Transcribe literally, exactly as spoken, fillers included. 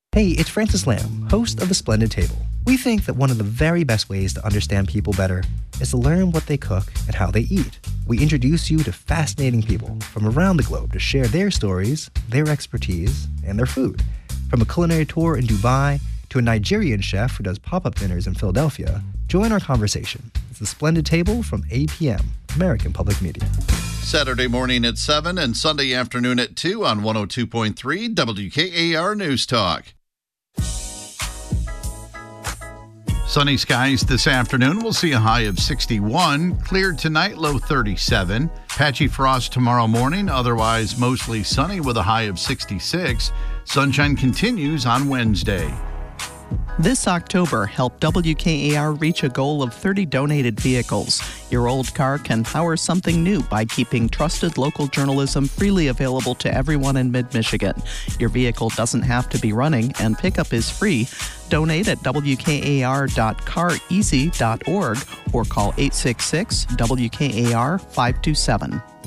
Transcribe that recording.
Hey, it's Francis Lamb, host of The Splendid Table. We think that one of the very best ways to understand people better is to learn what they cook and how they eat. We introduce you to fascinating people from around the globe to share their stories, their expertise, and their food. From a culinary tour in Dubai to a Nigerian chef who does pop-up dinners in Philadelphia, join our conversation. It's The Splendid Table from A P M, American Public Media. Saturday morning at seven and Sunday afternoon at two on one oh two point three W K A R News Talk. Sunny skies this afternoon. We'll see a high of sixty-one. Cleared tonight, low thirty-seven. Patchy frost tomorrow morning. Otherwise, mostly sunny with a high of sixty-six. Sunshine continues on Wednesday. This October, help W K A R reach a goal of thirty donated vehicles. Your old car can power something new by keeping trusted local journalism freely available to everyone in mid-Michigan. Your vehicle doesn't have to be running, and pickup is free. Donate at W K A R dot car easy dot org or call eight six six W K A R five two seven.